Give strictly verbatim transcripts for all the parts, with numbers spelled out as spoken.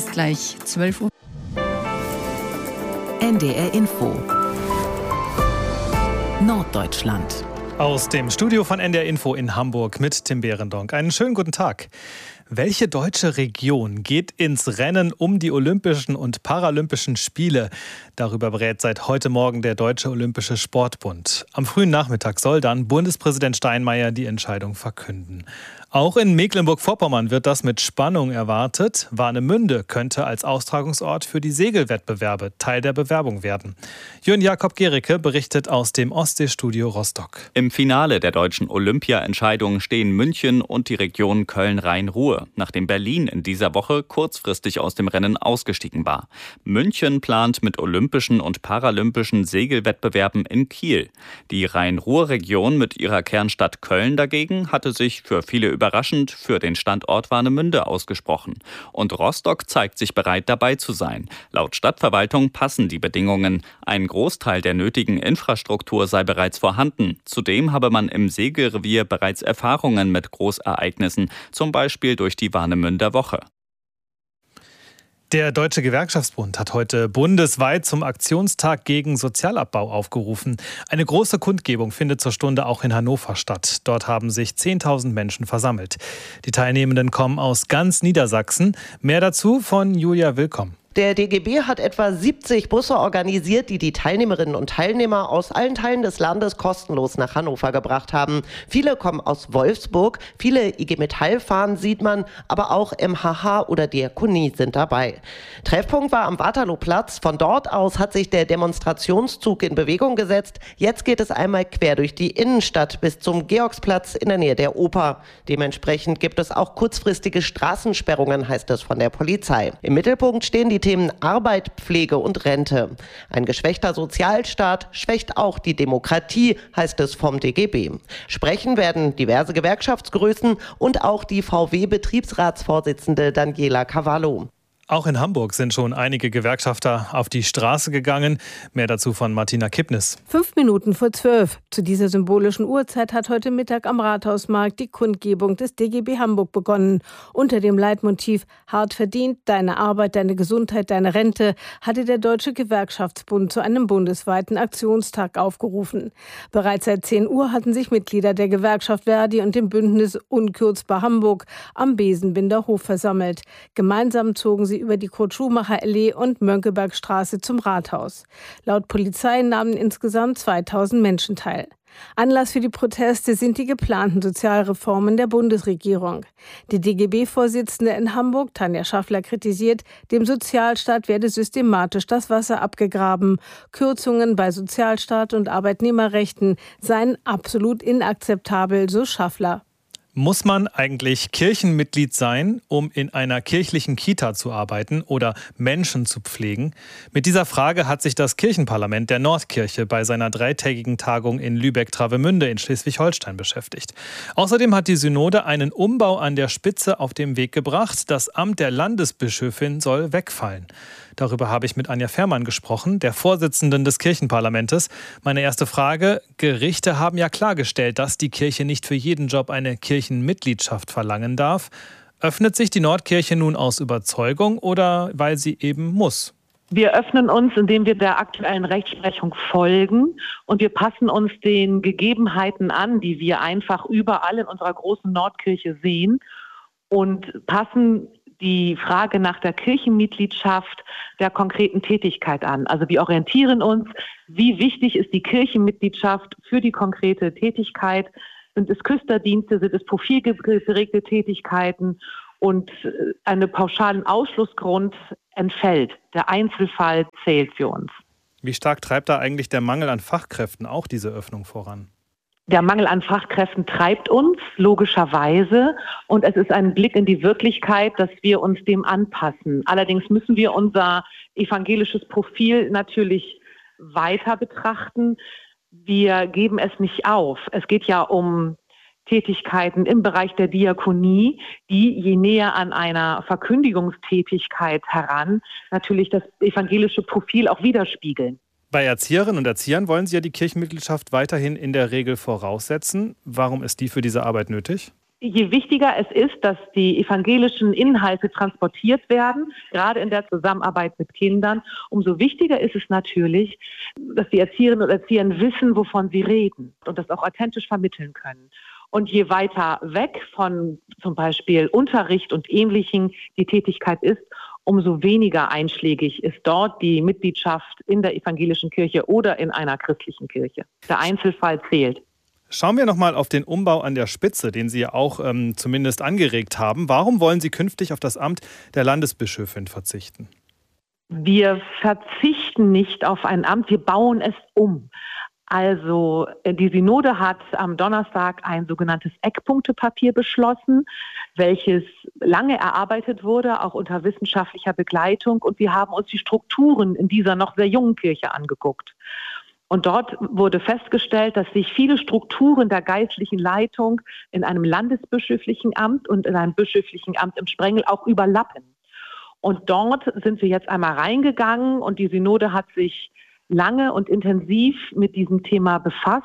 ist gleich zwölf Uhr. N D R Info Norddeutschland. Aus dem Studio von N D R Info in Hamburg mit Tim Behrendonck. Einen schönen guten Tag. Welche deutsche Region geht ins Rennen um die Olympischen und Paralympischen Spiele? Darüber berät seit heute Morgen der Deutsche Olympische Sportbund. Am frühen Nachmittag soll dann Bundespräsident Steinmeier die Entscheidung verkünden. Auch in Mecklenburg-Vorpommern wird das mit Spannung erwartet. Warnemünde könnte als Austragungsort für die Segelwettbewerbe Teil der Bewerbung werden. Jürgen Jakob Gericke berichtet aus dem Ostseestudio Rostock. Im Finale der deutschen Olympia-Entscheidung stehen München und die Region Köln-Rhein-Ruhr, nachdem Berlin in dieser Woche kurzfristig aus dem Rennen ausgestiegen war. München plant mit olympischen und paralympischen Segelwettbewerben in Kiel. Die Rhein-Ruhr-Region mit ihrer Kernstadt Köln dagegen hatte sich für viele überraschend für den Standort Warnemünde ausgesprochen. Und Rostock zeigt sich bereit, dabei zu sein. Laut Stadtverwaltung passen die Bedingungen. Ein Großteil der nötigen Infrastruktur sei bereits vorhanden. Zudem habe man im Segelrevier bereits Erfahrungen mit Großereignissen, zum Beispiel durch die Warnemünder Woche. Der Deutsche Gewerkschaftsbund hat heute bundesweit zum Aktionstag gegen Sozialabbau aufgerufen. Eine große Kundgebung findet zur Stunde auch in Hannover statt. Dort haben sich zehntausend Menschen versammelt. Die Teilnehmenden kommen aus ganz Niedersachsen. Mehr dazu von Julia Willkomm. Der D G B hat etwa siebzig Busse organisiert, die die Teilnehmerinnen und Teilnehmer aus allen Teilen des Landes kostenlos nach Hannover gebracht haben. Viele kommen aus Wolfsburg, viele I G Metall-Fahnen sieht man, aber auch M H H oder Diakonie sind dabei. Treffpunkt war am Waterlooplatz. Von dort aus hat sich der Demonstrationszug in Bewegung gesetzt. Jetzt geht es einmal quer durch die Innenstadt bis zum Georgsplatz in der Nähe der Oper. Dementsprechend gibt es auch kurzfristige Straßensperrungen, heißt es von der Polizei. Im Mittelpunkt stehen die Themen Arbeit, Pflege und Rente. Ein geschwächter Sozialstaat schwächt auch die Demokratie, heißt es vom D G B. Sprechen werden diverse Gewerkschaftsgrößen und auch die V W-Betriebsratsvorsitzende Daniela Cavallo. Auch in Hamburg sind schon einige Gewerkschafter auf die Straße gegangen. Mehr dazu von Martina Kipnis. Fünf Minuten vor zwölf. Zu dieser symbolischen Uhrzeit hat heute Mittag am Rathausmarkt die Kundgebung des D G B Hamburg begonnen. Unter dem Leitmotiv Hart verdient, deine Arbeit, deine Gesundheit, deine Rente hatte der Deutsche Gewerkschaftsbund zu einem bundesweiten Aktionstag aufgerufen. Bereits seit zehn Uhr hatten sich Mitglieder der Gewerkschaft Verdi und dem Bündnis Unkürzbar Hamburg am Besenbinder Hof versammelt. Gemeinsam zogen sie über die Kurt-Schumacher-Allee und Mönckebergstraße zum Rathaus. Laut Polizei nahmen insgesamt zweitausend Menschen teil. Anlass für die Proteste sind die geplanten Sozialreformen der Bundesregierung. Die D G B-Vorsitzende in Hamburg, Tanja Schaffler, kritisiert, dem Sozialstaat werde systematisch das Wasser abgegraben. Kürzungen bei Sozialstaat und Arbeitnehmerrechten seien absolut inakzeptabel, so Schaffler. Muss man eigentlich Kirchenmitglied sein, um in einer kirchlichen Kita zu arbeiten oder Menschen zu pflegen? Mit dieser Frage hat sich das Kirchenparlament der Nordkirche bei seiner dreitägigen Tagung in Lübeck-Travemünde in Schleswig-Holstein beschäftigt. Außerdem hat die Synode einen Umbau an der Spitze auf den Weg gebracht. Das Amt der Landesbischöfin soll wegfallen. Darüber habe ich mit Anja Fährmann gesprochen, der Vorsitzenden des Kirchenparlamentes. Meine erste Frage: Gerichte haben ja klargestellt, dass die Kirche nicht für jeden Job eine Kirchenmitgliedschaft verlangen darf. Öffnet sich die Nordkirche nun aus Überzeugung oder weil sie eben muss? Wir öffnen uns, indem wir der aktuellen Rechtsprechung folgen und wir passen uns den Gegebenheiten an, die wir einfach überall in unserer großen Nordkirche sehen, und passen die Frage nach der Kirchenmitgliedschaft der konkreten Tätigkeit an. Also wir orientieren uns, wie wichtig ist die Kirchenmitgliedschaft für die konkrete Tätigkeit. Sind es Küsterdienste, sind es profilgeregte Tätigkeiten, und einen pauschalen Ausschlussgrund entfällt. Der Einzelfall zählt für uns. Wie stark treibt da eigentlich der Mangel an Fachkräften auch diese Öffnung voran? Der Mangel an Fachkräften treibt uns, logischerweise. Und es ist ein Blick in die Wirklichkeit, dass wir uns dem anpassen. Allerdings müssen wir unser evangelisches Profil natürlich weiter betrachten. Wir geben es nicht auf. Es geht ja um Tätigkeiten im Bereich der Diakonie, die je näher an einer Verkündigungstätigkeit heran natürlich das evangelische Profil auch widerspiegeln. Bei Erzieherinnen und Erziehern wollen Sie ja die Kirchenmitgliedschaft weiterhin in der Regel voraussetzen. Warum ist die für diese Arbeit nötig? Je wichtiger es ist, dass die evangelischen Inhalte transportiert werden, gerade in der Zusammenarbeit mit Kindern, umso wichtiger ist es natürlich, dass die Erzieherinnen und Erzieher wissen, wovon sie reden und das auch authentisch vermitteln können. Und je weiter weg von zum Beispiel Unterricht und Ähnlichem die Tätigkeit ist, umso weniger einschlägig ist dort die Mitgliedschaft in der evangelischen Kirche oder in einer christlichen Kirche. Der Einzelfall zählt. Schauen wir nochmal auf den Umbau an der Spitze, den Sie ja auch ähm, zumindest angeregt haben. Warum wollen Sie künftig auf das Amt der Landesbischöfin verzichten? Wir verzichten nicht auf ein Amt, wir bauen es um. Also die Synode hat am Donnerstag ein sogenanntes Eckpunktepapier beschlossen, welches lange erarbeitet wurde, auch unter wissenschaftlicher Begleitung. Und wir haben uns die Strukturen in dieser noch sehr jungen Kirche angeguckt. Und dort wurde festgestellt, dass sich viele Strukturen der geistlichen Leitung in einem landesbischöflichen Amt und in einem bischöflichen Amt im Sprengel auch überlappen. Und dort sind wir jetzt einmal reingegangen und die Synode hat sich lange und intensiv mit diesem Thema befasst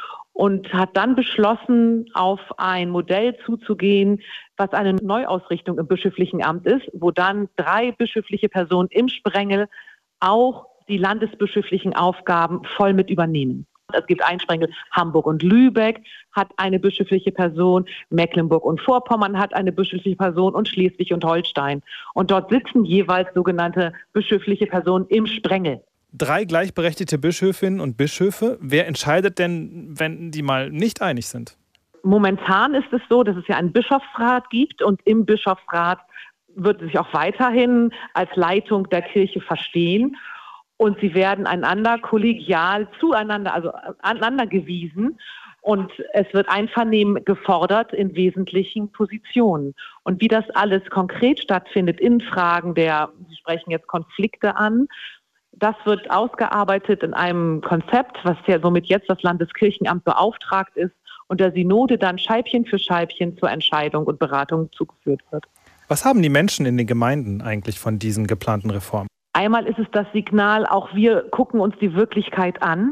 und hat dann beschlossen, auf ein Modell zuzugehen, was eine Neuausrichtung im bischöflichen Amt ist, wo dann drei bischöfliche Personen im Sprengel auch die landesbischöflichen Aufgaben voll mit übernehmen. Es gibt ein Sprengel, Hamburg und Lübeck hat eine bischöfliche Person, Mecklenburg und Vorpommern hat eine bischöfliche Person und Schleswig und Holstein. Und dort sitzen jeweils sogenannte bischöfliche Personen im Sprengel. Drei gleichberechtigte Bischöfinnen und Bischöfe. Wer entscheidet denn, wenn die mal nicht einig sind? Momentan ist es so, dass es ja einen Bischofsrat gibt und im Bischofsrat wird sich auch weiterhin als Leitung der Kirche verstehen. Und sie werden einander kollegial zueinander, also aneinander gewiesen. Und es wird Einvernehmen gefordert in wesentlichen Positionen. Und wie das alles konkret stattfindet in Fragen der, Sie sprechen jetzt Konflikte an, das wird ausgearbeitet in einem Konzept, was ja somit jetzt das Landeskirchenamt beauftragt ist und der Synode dann Scheibchen für Scheibchen zur Entscheidung und Beratung zugeführt wird. Was haben die Menschen in den Gemeinden eigentlich von diesen geplanten Reformen? Einmal ist es das Signal, auch wir gucken uns die Wirklichkeit an.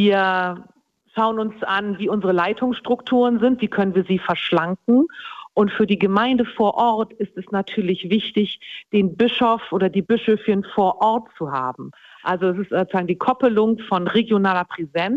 Wir schauen uns an, wie unsere Leitungsstrukturen sind, wie können wir sie verschlanken. Und für die Gemeinde vor Ort ist es natürlich wichtig, den Bischof oder die Bischöfin vor Ort zu haben. Also es ist sozusagen die Koppelung von regionaler Präsenz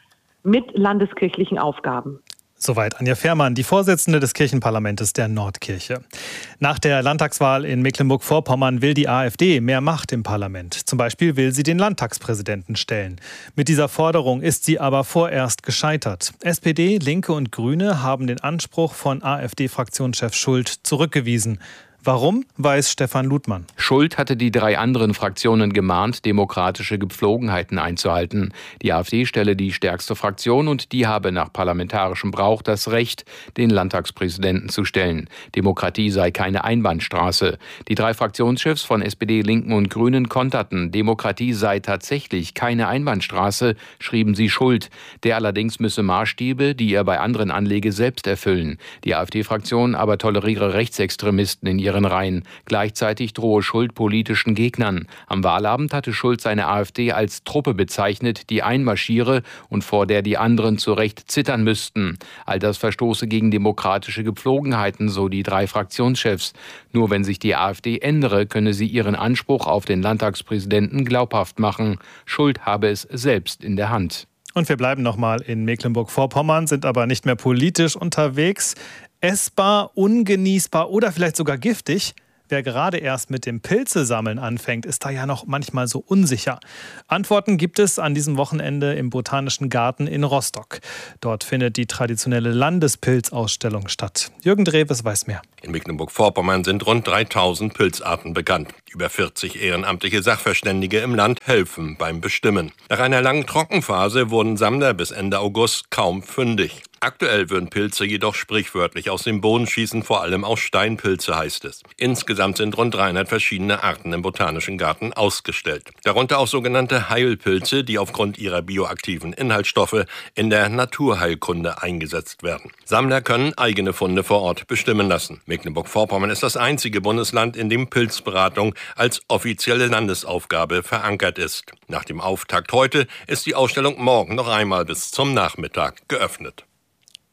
mit landeskirchlichen Aufgaben. Soweit Anja Fehrmann, die Vorsitzende des Kirchenparlamentes der Nordkirche. Nach der Landtagswahl in Mecklenburg-Vorpommern will die AfD mehr Macht im Parlament. Zum Beispiel will sie den Landtagspräsidenten stellen. Mit dieser Forderung ist sie aber vorerst gescheitert. S P D, Linke und Grüne haben den Anspruch von AfD-Fraktionschef Schult zurückgewiesen. Warum, weiß Stefan Ludmann. Schult hatte die drei anderen Fraktionen gemahnt, demokratische Gepflogenheiten einzuhalten. Die AfD stelle die stärkste Fraktion und die habe nach parlamentarischem Brauch das Recht, den Landtagspräsidenten zu stellen. Demokratie sei keine Einbahnstraße. Die drei Fraktionschefs von S P D, Linken und Grünen konterten, Demokratie sei tatsächlich keine Einbahnstraße, schrieben sie Schult. Der allerdings müsse Maßstäbe, die er bei anderen anlege, selbst erfüllen. Die AfD-Fraktion aber toleriere Rechtsextremisten in ihren Reihen. Gleichzeitig drohe Schult politischen Gegnern. Am Wahlabend hatte Schult seine AfD als Truppe bezeichnet, die einmarschiere und vor der die anderen zu Recht zittern müssten. All das verstoße gegen demokratische Gepflogenheiten, so die drei Fraktionschefs. Nur wenn sich die AfD ändere, könne sie ihren Anspruch auf den Landtagspräsidenten glaubhaft machen. Schult habe es selbst in der Hand. Und wir bleiben nochmal in Mecklenburg-Vorpommern, sind aber nicht mehr politisch unterwegs. Essbar, ungenießbar oder vielleicht sogar giftig? Wer gerade erst mit dem Pilzesammeln anfängt, ist da ja noch manchmal so unsicher. Antworten gibt es an diesem Wochenende im Botanischen Garten in Rostock. Dort findet die traditionelle Landespilzausstellung statt. Jürgen Dreves weiß mehr. In Mecklenburg-Vorpommern sind rund dreitausend Pilzarten bekannt. Über vierzig ehrenamtliche Sachverständige im Land helfen beim Bestimmen. Nach einer langen Trockenphase wurden Sammler bis Ende August kaum fündig. Aktuell würden Pilze jedoch sprichwörtlich aus dem Boden schießen, vor allem aus Steinpilze, heißt es. Insgesamt sind rund dreihundert verschiedene Arten im Botanischen Garten ausgestellt. Darunter auch sogenannte Heilpilze, die aufgrund ihrer bioaktiven Inhaltsstoffe in der Naturheilkunde eingesetzt werden. Sammler können eigene Funde vor Ort bestimmen lassen. Mecklenburg-Vorpommern ist das einzige Bundesland, in dem Pilzberatung als offizielle Landesaufgabe verankert ist. Nach dem Auftakt heute ist die Ausstellung morgen noch einmal bis zum Nachmittag geöffnet.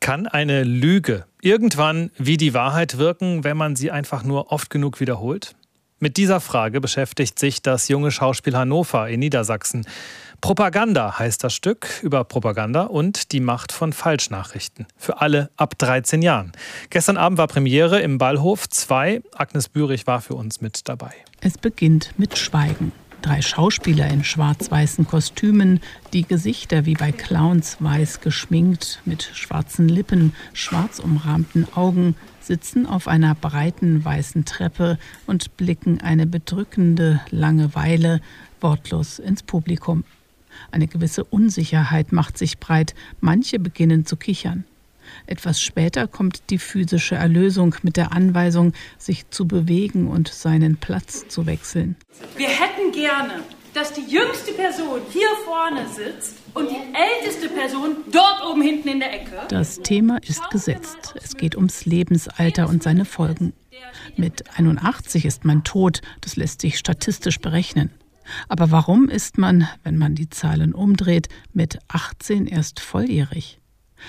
Kann eine Lüge irgendwann wie die Wahrheit wirken, wenn man sie einfach nur oft genug wiederholt? Mit dieser Frage beschäftigt sich das Junge Schauspiel Hannover in Niedersachsen. Propaganda heißt das Stück über Propaganda und die Macht von Falschnachrichten. Für alle ab dreizehn Jahren. Gestern Abend war Premiere im Ballhof zwei. Agnes Bührig war für uns mit dabei. Es beginnt mit Schweigen. Drei Schauspieler in schwarz-weißen Kostümen, die Gesichter wie bei Clowns weiß geschminkt, mit schwarzen Lippen, schwarz umrahmten Augen, sitzen auf einer breiten weißen Treppe und blicken eine bedrückende Langeweile wortlos ins Publikum. Eine gewisse Unsicherheit macht sich breit, manche beginnen zu kichern. Etwas später kommt die physische Erlösung mit der Anweisung, sich zu bewegen und seinen Platz zu wechseln. Wir hätten gerne, dass die jüngste Person hier vorne sitzt und die älteste Person dort oben hinten in der Ecke. Das Thema ist gesetzt. Es geht ums Lebensalter und seine Folgen. Mit einundachtzig ist man tot, das lässt sich statistisch berechnen. Aber warum ist man, wenn man die Zahlen umdreht, mit achtzehn erst volljährig?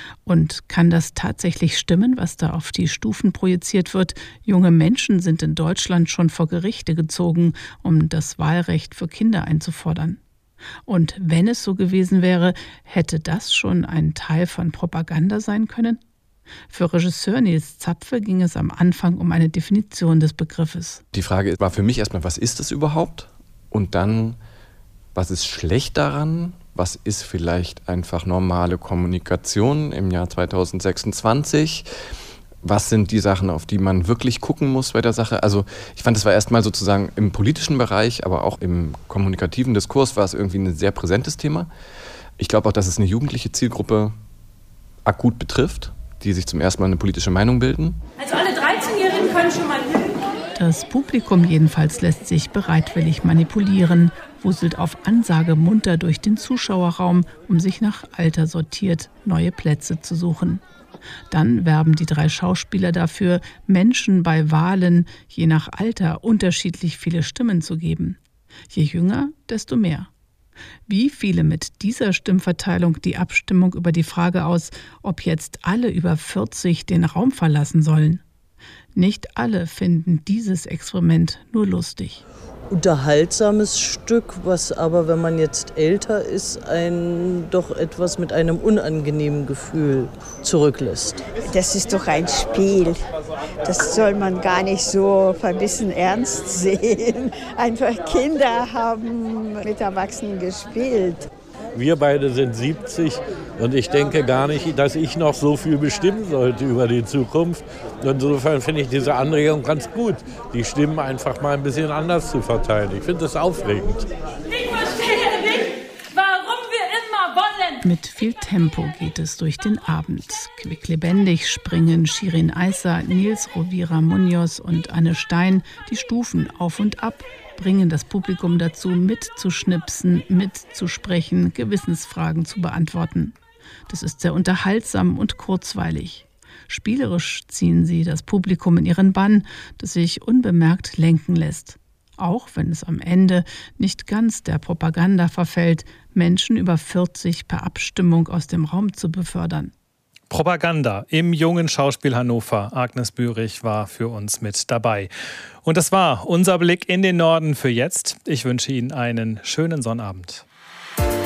Und kann das tatsächlich stimmen, was da auf die Stufen projiziert wird? Junge Menschen sind in Deutschland schon vor Gerichte gezogen, um das Wahlrecht für Kinder einzufordern. Und wenn es so gewesen wäre, hätte das schon ein Teil von Propaganda sein können? Für Regisseur Nils Zapfe ging es am Anfang um eine Definition des Begriffes. Die Frage war für mich erstmal, was ist es überhaupt? Und dann, was ist schlecht daran? Was ist vielleicht einfach normale Kommunikation im Jahr zweitausendsechsundzwanzig? Was sind die Sachen, auf die man wirklich gucken muss bei der Sache? Also ich fand, es war erstmal sozusagen im politischen Bereich, aber auch im kommunikativen Diskurs war es irgendwie ein sehr präsentes Thema. Ich glaube auch, dass es eine jugendliche Zielgruppe akut betrifft, die sich zum ersten Mal eine politische Meinung bilden. Also alle dreizehnjährigen können schon mal lügen. Das Publikum jedenfalls lässt sich bereitwillig manipulieren, wuselt auf Ansage munter durch den Zuschauerraum, um sich nach Alter sortiert neue Plätze zu suchen. Dann werben die drei Schauspieler dafür, Menschen bei Wahlen je nach Alter unterschiedlich viele Stimmen zu geben. Je jünger, desto mehr. Wie fiele mit dieser Stimmverteilung die Abstimmung über die Frage aus, ob jetzt alle über vierzig den Raum verlassen sollen? Nicht alle finden dieses Experiment nur lustig. Unterhaltsames Stück, was aber, wenn man jetzt älter ist, einen doch etwas mit einem unangenehmen Gefühl zurücklässt. Das ist doch ein Spiel. Das soll man gar nicht so verbissen ernst sehen. Einfach Kinder haben mit Erwachsenen gespielt. Wir beide sind siebzig und ich denke gar nicht, dass ich noch so viel bestimmen sollte über die Zukunft. Insofern finde ich diese Anregung ganz gut, die Stimmen einfach mal ein bisschen anders zu verteilen. Ich finde das aufregend. Ich verstehe nicht, warum wir immer wollen. Mit viel Tempo geht es durch den Abend. Quicklebendig springen Shirin Aissa, Nils Rovira Munoz und Anne Stein die Stufen auf und ab, bringen das Publikum dazu, mitzuschnipsen, mitzusprechen, Gewissensfragen zu beantworten. Das ist sehr unterhaltsam und kurzweilig. Spielerisch ziehen sie das Publikum in ihren Bann, das sich unbemerkt lenken lässt. Auch wenn es am Ende nicht ganz der Propaganda verfällt, Menschen über vierzig per Abstimmung aus dem Raum zu befördern. Propaganda im Jungen Schauspiel Hannover. Agnes Bührig war für uns mit dabei. Und das war unser Blick in den Norden für jetzt. Ich wünsche Ihnen einen schönen Sonnabend.